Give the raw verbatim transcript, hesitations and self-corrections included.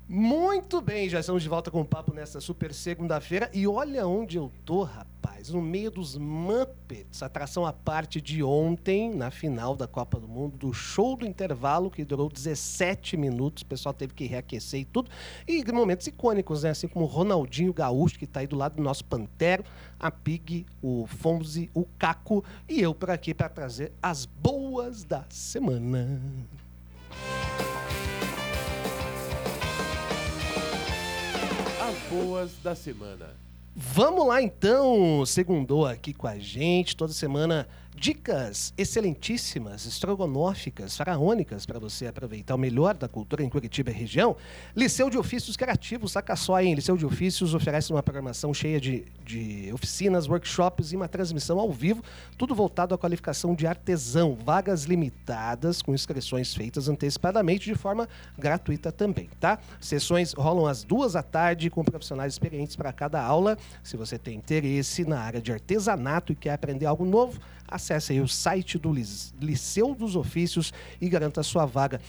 Muito bem, já estamos de volta com o papo nessa super segunda-feira. E olha onde eu tô, rapaz, no meio dos Muppets, atração à parte de ontem, na final da Copa do Mundo, do show do intervalo, que durou dezessete minutos, o pessoal teve que reaquecer e tudo. E momentos icônicos, né? Assim como o Ronaldinho Gaúcho, que tá aí do lado do nosso Pantero, a Pig, o Fonzi, o Caco, e eu por aqui para trazer as boas da semana. As boas da semana. Vamos lá então, segundou aqui com a gente, toda semana dicas excelentíssimas, estrogonóficas, faraônicas para você aproveitar o melhor da cultura em Curitiba e região. Liceu de Ofícios Criativos, saca só, hein? Liceu de Ofícios oferece uma programação cheia de, de oficinas, workshops e uma transmissão ao vivo, tudo voltado à qualificação de artesão, vagas limitadas, com inscrições feitas antecipadamente de forma gratuita também, tá? Sessões rolam às duas da tarde com profissionais experientes para cada aula. Se você tem interesse na área de artesanato e quer aprender algo novo, acesse aí o site do Liceu dos Ofícios e garanta a sua vaga.